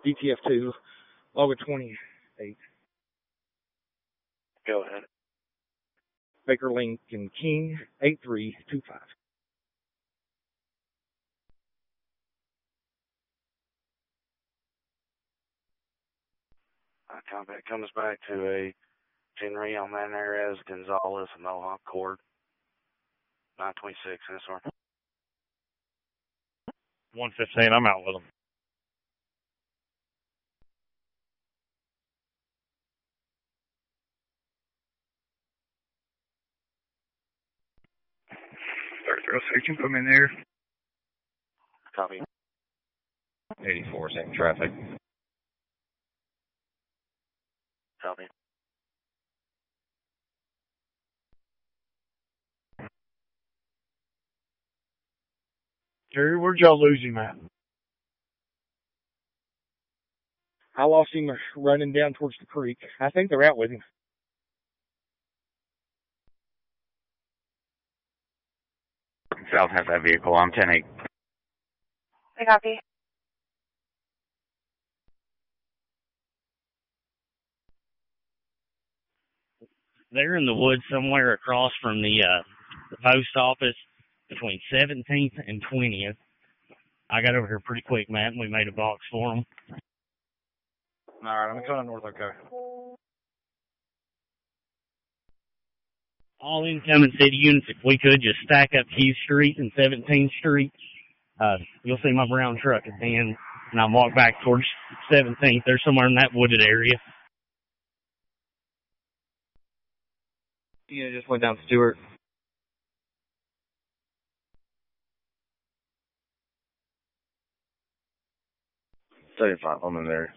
DTF2, log of 28. Go ahead. Baker Lincoln King, 8325. Copy. It comes back to a Henry on Manarez, Gonzalez, Mohawk Court, 926 SR. 115, I'm out with them. Section, put me in there. Copy. 84, same traffic. Copy. Jerry, where'd y'all lose him at? I lost him running down towards the creek. I think they're out with him. South has that vehicle. I'm 10-8. I copy. They're in the woods somewhere across from the post office between 17th and 20th. I got over here pretty quick, Matt, and we made a box for them. All right, I'm coming north, okay. All incoming city units, if we could just stack up Hughes Street and 17th Street. You'll see my brown truck at the end, and I'll walk back towards 17th. They're somewhere in that wooded area. Yeah, just went down Stewart. I'm in there.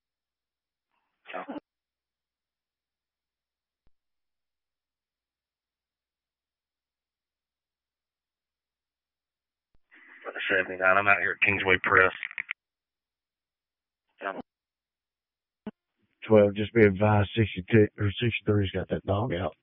For the 79, I'm out here at Kingsway Press. 12, just be advised, 62 or 63's got that dog out.